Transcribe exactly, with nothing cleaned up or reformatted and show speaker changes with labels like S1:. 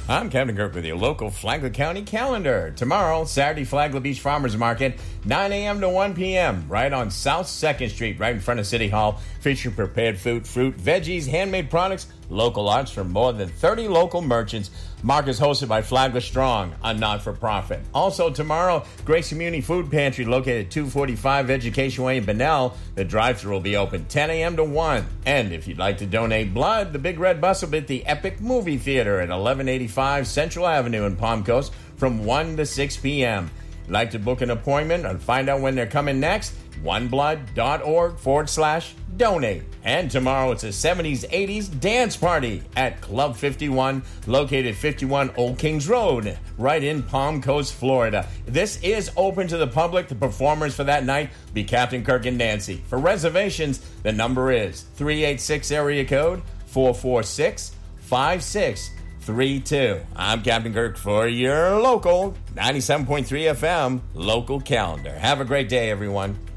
S1: I'm Kevin Kirk with your local Flagler County calendar. Tomorrow, Saturday, Flagler Beach Farmers Market, nine a.m. to one p.m., right on South second Street, right in front of City Hall, featuring prepared food, fruit, veggies, handmade products, local arts from more than thirty local merchants. Market is hosted by Flagler Strong, a not-for-profit. Also tomorrow, Grace Community Food Pantry, located at two forty-five Education Way in Bunnell. The drive-thru will be open ten a.m. to one. And if you'd like to donate blood, the Big Red Bus will be at the Epic Movie Theater at eleven eighty-five Central Avenue in Palm Coast from one to six p.m. Like to book an appointment or find out when they're coming next? oneblood.org forward slash donate. And tomorrow it's a seventies, eighties dance party at Club fifty-one, located at fifty-one Old Kings Road, right in Palm Coast, Florida. This is open to the public. The performers for that night be Captain Kirk and Nancy. For reservations, the number is three eight six area code four four six, five six three two. I'm Captain Kirk for your local ninety-seven point three F M local calendar. Have a great day, everyone.